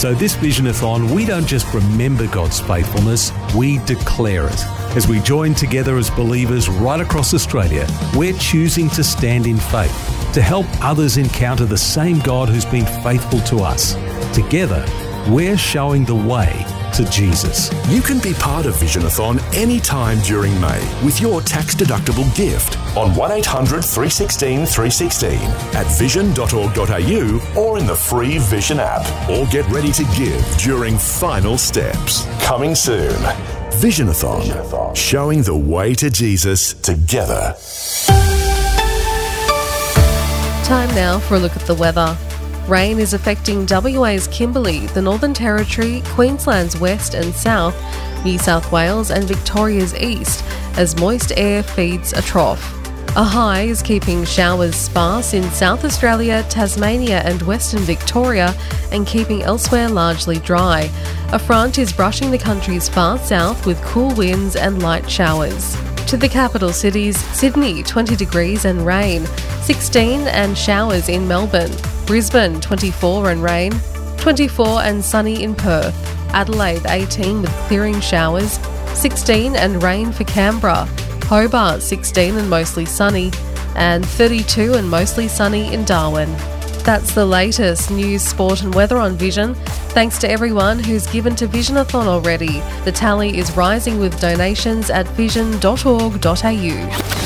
So this Visionathon, we don't just remember God's faithfulness, we declare it. As we join together as believers right across Australia, we're choosing to stand in faith, to help others encounter the same God who's been faithful to us. Together, we're showing the way to Jesus. You can be part of Visionathon anytime during May with your tax-deductible gift on 1800 316 316 at vision.org.au or in the free Vision app. Or get ready to give during final steps. Coming soon. Visionathon, showing the way to Jesus together. Time now for a look at the weather. Rain is affecting WA's Kimberley, the Northern Territory, Queensland's west and south, New South Wales and Victoria's east as moist air feeds a trough. A high is keeping showers sparse in South Australia, Tasmania and Western Victoria and keeping elsewhere largely dry. A front is brushing the country's far south with cool winds and light showers. To the capital cities, Sydney 20 degrees and rain, 16 and showers in Melbourne, Brisbane 24 and rain, 24 and sunny in Perth, Adelaide 18 with clearing showers, 16 and rain for Canberra, Hobart 16 and mostly sunny, and 32 and mostly sunny in Darwin. That's the latest news, sport and weather on Vision. Thanks to everyone who's given to Visionathon already. The tally is rising with donations at vision.org.au.